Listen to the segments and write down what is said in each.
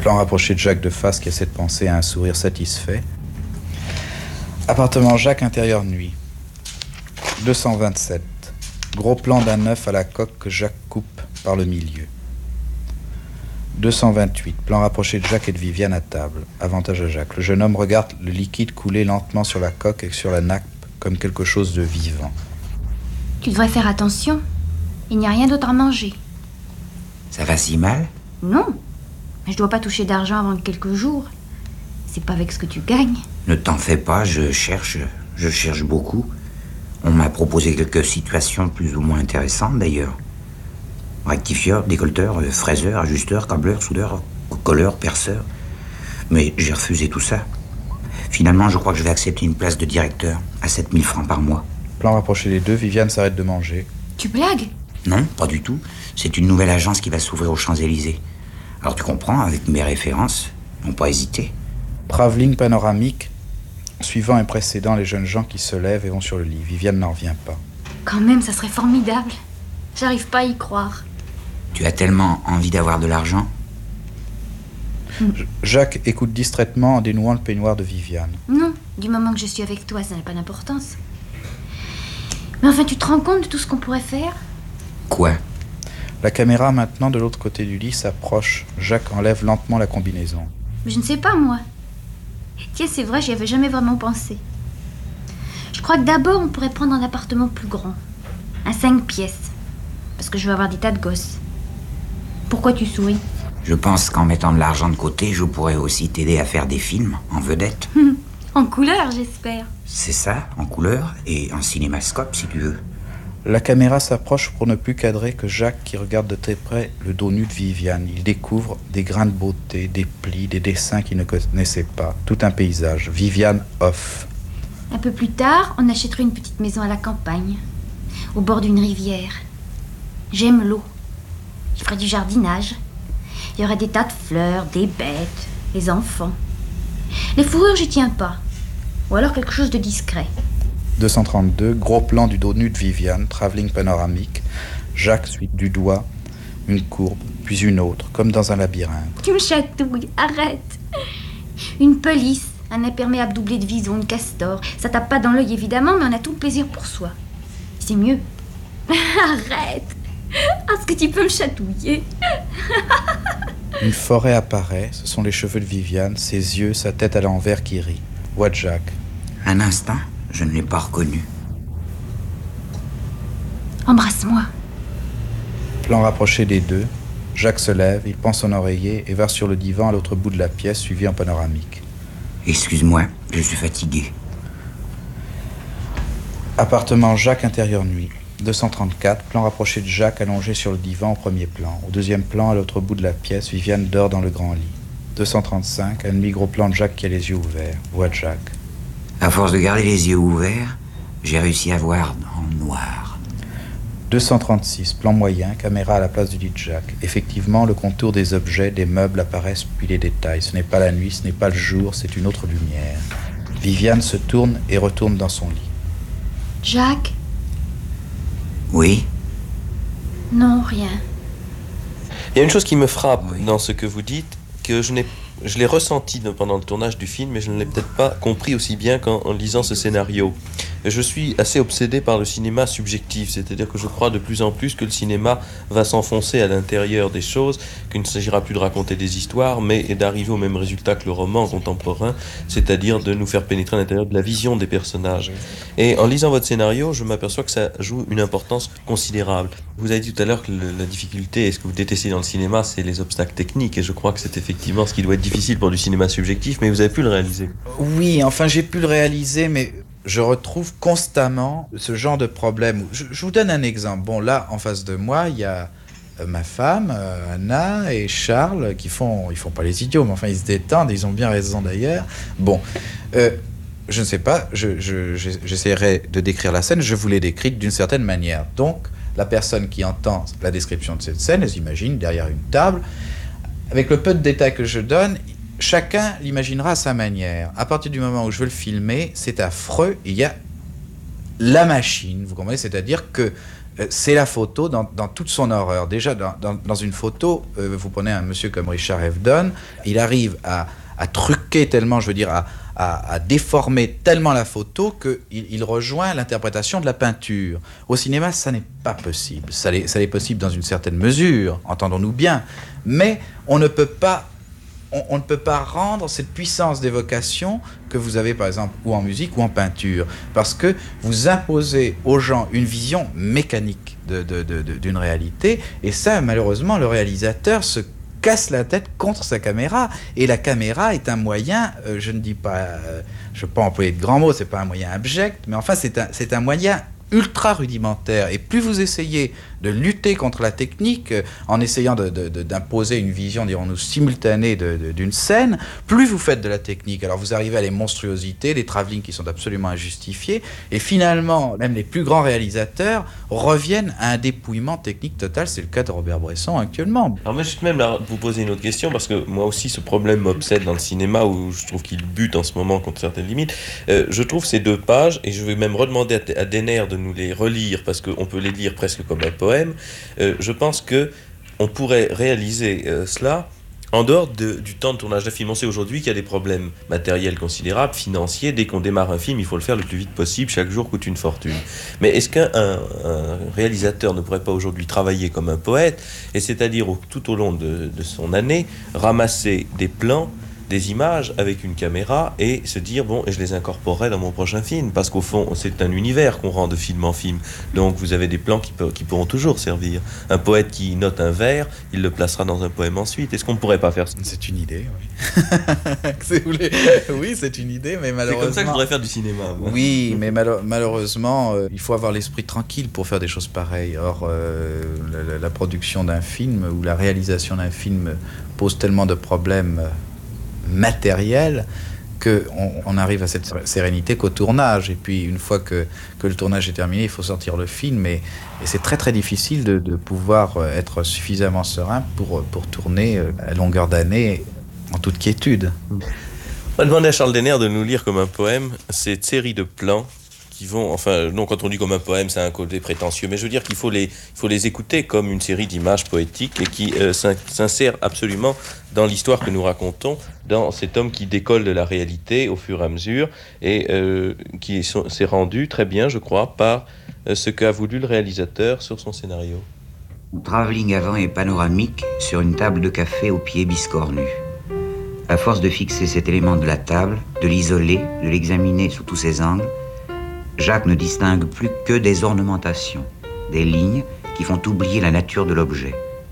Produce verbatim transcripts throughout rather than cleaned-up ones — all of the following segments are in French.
Plan rapproché de Jacques de face qui essaie de penser à un sourire satisfait. Appartement Jacques, intérieur nuit. deux cent vingt-sept. Gros plan d'un œuf à la coque que Jacques coupe par le milieu. deux cent vingt-huit. Plan rapproché de Jacques et de Viviane à table. Avantage à Jacques. Le jeune homme regarde le liquide couler lentement sur la coque et sur la nappe comme quelque chose de vivant. Tu devrais faire attention. Il n'y a rien d'autre à manger. Ça va si mal? Non. Mais je dois pas toucher d'argent avant quelques jours. C'est pas avec ce que tu gagnes. Ne t'en fais pas, je cherche. Je cherche beaucoup. On m'a proposé quelques situations plus ou moins intéressantes d'ailleurs. Rectifieur, décolleteur, euh, fraiseur, ajusteur, câbleur, soudeur, colleur, perceur. Mais j'ai refusé tout ça. Finalement, je crois que je vais accepter une place de directeur à sept mille francs par mois. Plan rapproché des deux, Viviane s'arrête de manger. Tu blagues? Non, pas du tout. C'est une nouvelle agence qui va s'ouvrir aux Champs-Élysées. Alors tu comprends, avec mes références, on peut pas hésiter. Travelling panoramique, suivant et précédant les jeunes gens qui se lèvent et vont sur le lit. Viviane n'en revient pas. Quand même, ça serait formidable. J'arrive pas à y croire. Tu as tellement envie d'avoir de l'argent? Jacques écoute distraitement en dénouant le peignoir de Viviane. Non, du moment que je suis avec toi, ça n'a pas d'importance. Mais enfin, tu te rends compte de tout ce qu'on pourrait faire? Quoi? La caméra, maintenant, de l'autre côté du lit, s'approche. Jacques enlève lentement la combinaison. Mais je ne sais pas, moi. Tiens, c'est vrai, j'y avais jamais vraiment pensé. Je crois que d'abord, on pourrait prendre un appartement plus grand. Un cinq pièces. Parce que je veux avoir des tas de gosses. Pourquoi tu souris? Je pense qu'en mettant de l'argent de côté, je pourrais aussi t'aider à faire des films en vedette. En couleur, j'espère. C'est ça, en couleur et en cinémascope, si tu veux. La caméra s'approche pour ne plus cadrer que Jacques qui regarde de très près le dos nu de Viviane. Il découvre des grains de beauté, des plis, des dessins qu'il ne connaissait pas. Tout un paysage. Viviane off. Un peu plus tard, on achèterait une petite maison à la campagne, au bord d'une rivière. J'aime l'eau. Je ferais du jardinage. Il y aurait des tas de fleurs, des bêtes, les enfants. Les fourrures, j'y tiens pas. Ou alors quelque chose de discret. deux cent trente-deux, gros plan du dos nu de Viviane, travelling panoramique. Jacques suit du doigt une courbe, puis une autre, comme dans un labyrinthe. Tu me chatouilles, arrête. Une pelisse, un imperméable doublé de vison, une castor. Ça tape pas dans l'œil évidemment, mais on a tout le plaisir pour soi. C'est mieux. Arrête. Est-ce que tu peux me chatouiller? Une forêt apparaît, ce sont les cheveux de Viviane, ses yeux, sa tête à l'envers qui rit. Voix de Jacques. Un instant, je ne l'ai pas reconnu. Embrasse-moi. Plan rapproché des deux. Jacques se lève, il prend son oreiller et va sur le divan à l'autre bout de la pièce, suivi en panoramique. Excuse-moi, je suis fatigué. Appartement Jacques, intérieur nuit. deux cent trente-quatre, plan rapproché de Jacques allongé sur le divan au premier plan. Au deuxième plan, à l'autre bout de la pièce, Viviane dort dans le grand lit. deux cent trente-cinq, un demi-gros plan de Jacques qui a les yeux ouverts. Voix de Jacques. À force de garder les yeux ouverts, j'ai réussi à voir en noir. deux cent trente-six, plan moyen, caméra à la place du lit de Jacques. Effectivement, le contour des objets, des meubles apparaissent puis les détails. Ce n'est pas la nuit, ce n'est pas le jour, c'est une autre lumière. Viviane se tourne et retourne dans son lit. Jacques? Oui? Non, rien. Il y a une chose qui me frappe Oui. dans ce que vous dites, que je n'ai Je l'ai ressenti pendant le tournage du film, mais je ne l'ai peut-être pas compris aussi bien qu'en en lisant ce scénario. Je suis assez obsédé par le cinéma subjectif, c'est-à-dire que je crois de plus en plus que le cinéma va s'enfoncer à l'intérieur des choses, qu'il ne s'agira plus de raconter des histoires, mais d'arriver au même résultat que le roman contemporain, c'est-à-dire de nous faire pénétrer à l'intérieur de la vision des personnages. Et en lisant votre scénario, je m'aperçois que ça joue une importance considérable. Vous avez dit tout à l'heure que le, la difficulté, et ce que vous détestez dans le cinéma, c'est les obstacles techniques, et je crois que c'est effectivement ce qui doit être difficile pour du cinéma subjectif, mais vous avez pu le réaliser. Oui, enfin j'ai pu le réaliser, mais je retrouve constamment ce genre de problème. Je, je vous donne un exemple. Bon, là, en face de moi, il y a euh, ma femme, euh, Anna et Charles, qui font, ils font pas les idiots, mais enfin ils se détendent, ils ont bien raison d'ailleurs. Bon, euh, je ne sais pas, je, je, je, j'essaierai de décrire la scène, je vous l'ai décrite d'une certaine manière. Donc, la personne qui entend la description de cette scène, elle s'imagine derrière une table. Avec le peu de détails que je donne, chacun l'imaginera à sa manière. À partir du moment où je veux le filmer, c'est affreux. Il y a la machine, vous comprenez? C'est-à-dire que euh, c'est la photo dans, dans toute son horreur. Déjà, dans, dans, dans une photo, euh, vous prenez un monsieur comme Richard Avedon, il arrive à, à truquer tellement, je veux dire, à, à, à déformer tellement la photo qu'il il rejoint l'interprétation de la peinture. Au cinéma, ça n'est pas possible. Ça l'est, ça l'est possible dans une certaine mesure, entendons-nous bien, mais on ne peut pas On, on ne peut pas rendre cette puissance d'évocation que vous avez par exemple ou en musique ou en peinture, parce que vous imposez aux gens une vision mécanique de, de, de, de, d'une réalité, et ça malheureusement le réalisateur se casse la tête contre sa caméra, et la caméra est un moyen, euh, je ne dis pas, euh, je ne veux pas employer de grands mots, c'est pas un moyen abject, mais enfin c'est un, c'est un moyen ultra rudimentaire, et plus vous essayez de lutter contre la technique euh, en essayant de, de, de, d'imposer une vision, dirons-nous, simultanée de, de, d'une scène, plus vous faites de la technique. Alors vous arrivez à des monstruosités, des travelling qui sont absolument injustifiés, et finalement, même les plus grands réalisateurs reviennent à un dépouillement technique total. C'est le cas de Robert Bresson actuellement. Alors moi, je vais même là vous poser une autre question, parce que moi aussi, ce problème m'obsède dans le cinéma, où je trouve qu'il bute en ce moment contre certaines limites. Euh, je trouve ces deux pages, et je vais même redemander à, à Denner de nous les relire, parce qu'on peut les lire presque comme un poème. Euh, je pense que on pourrait réaliser euh, cela en dehors de, du temps de tournage d'un film. On sait aujourd'hui qu'il y a des problèmes matériels considérables, financiers. Dès qu'on démarre un film, il faut le faire le plus vite possible. Chaque jour coûte une fortune. Mais est-ce qu'un un, un réalisateur ne pourrait pas aujourd'hui travailler comme un poète, et c'est-à-dire au, tout au long de, de son année, ramasser des plans, des images avec une caméra et se dire bon, et je les incorporerai dans mon prochain film, parce qu'au fond c'est un univers qu'on rend de film en film, donc vous avez des plans qui, peut, qui pourront toujours servir. Un poète qui note un vers, il le placera dans un poème ensuite. Est-ce qu'on ne pourrait pas faire ça? C'est une idée, oui. C'est, oui, c'est une idée, mais malheureusement... C'est comme ça que je voudrais faire du cinéma. Moi. Oui, mais mal- malheureusement, euh, il faut avoir l'esprit tranquille pour faire des choses pareilles. Or, euh, la, la production d'un film ou la réalisation d'un film pose tellement de problèmes matériel qu'on on arrive à cette sérénité qu'au tournage. Et puis une fois que, que le tournage est terminé, il faut sortir le film, et, et c'est très très difficile de, de pouvoir être suffisamment serein pour, pour tourner à longueur d'année en toute quiétude. On va demander à Charles Denner de nous lire comme un poème cette série de plans qui vont, enfin, non, quand on dit comme un poème, c'est un côté prétentieux, mais je veux dire qu'il faut les, il faut les écouter comme une série d'images poétiques, et qui euh, s'insèrent absolument dans l'histoire que nous racontons, dans cet homme qui décolle de la réalité au fur et à mesure, et euh, qui sont, s'est rendu très bien, je crois, par euh, ce qu'a voulu le réalisateur sur son scénario. Travelling avant et panoramique sur une table de café aux pieds biscornus. À force de fixer cet élément de la table, de l'isoler, de l'examiner sous tous ses angles, Jacques ne distingue plus que des ornementations, des lignes qui font oublier la nature de l'objet.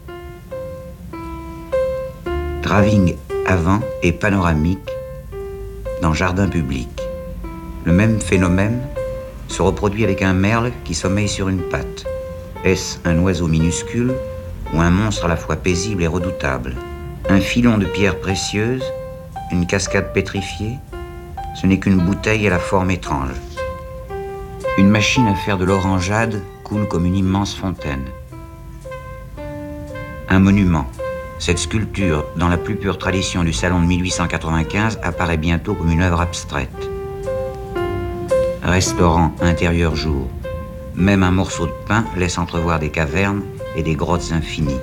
Travelling avant et panoramique dans jardin public. Le même phénomène se reproduit avec un merle qui sommeille sur une patte. Est-ce un oiseau minuscule ou un monstre à la fois paisible et redoutable? Un filon de pierres précieuses, une cascade pétrifiée, ce n'est qu'une bouteille à la forme étrange. Une machine à faire de l'orangeade coule comme une immense fontaine. Un monument. Cette sculpture, dans la plus pure tradition du salon de mille huit cent quatre-vingt-quinze, apparaît bientôt comme une œuvre abstraite. Restaurant, intérieur jour. Même un morceau de pain laisse entrevoir des cavernes et des grottes infinies.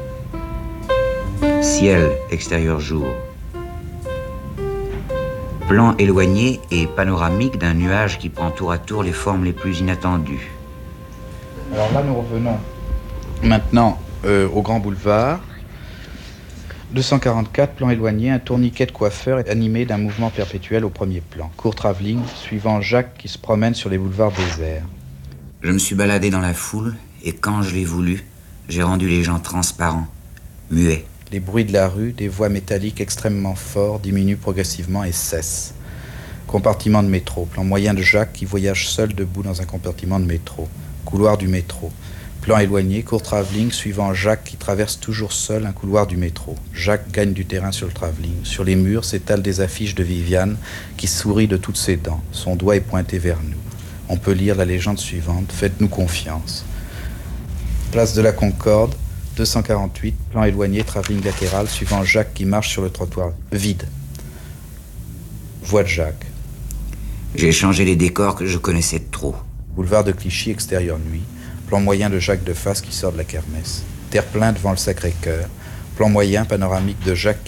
Ciel, extérieur jour. Plan éloigné et panoramique d'un nuage qui prend tour à tour les formes les plus inattendues. Alors là, nous revenons maintenant euh, au Grand Boulevard. deux cent quarante-quatre, plan éloigné, un tourniquet de coiffeur animé d'un mouvement perpétuel au premier plan. Court travelling, suivant Jacques qui se promène sur les boulevards déserts. Je me suis baladé dans la foule, et quand je l'ai voulu, j'ai rendu les gens transparents, muets. Les bruits de la rue, des voix métalliques extrêmement forts, diminuent progressivement et cessent. Compartiment de métro, plan moyen de Jacques qui voyage seul debout dans un compartiment de métro. Couloir du métro. Plan éloigné, court travelling, suivant Jacques qui traverse toujours seul un couloir du métro. Jacques gagne du terrain sur le travelling. Sur les murs s'étalent des affiches de Viviane qui sourit de toutes ses dents. Son doigt est pointé vers nous. On peut lire la légende suivante, faites-nous confiance. Place de la Concorde, deux cent quarante-huit, plan éloigné, travelling latéral, suivant Jacques qui marche sur le trottoir vide. Voix de Jacques. J'ai changé les décors que je connaissais trop. Boulevard de Clichy, extérieur nuit. Plan moyen de Jacques de Face qui sort de la kermesse. Terre-plein devant le Sacré-Cœur. Plan moyen panoramique de Jacques qui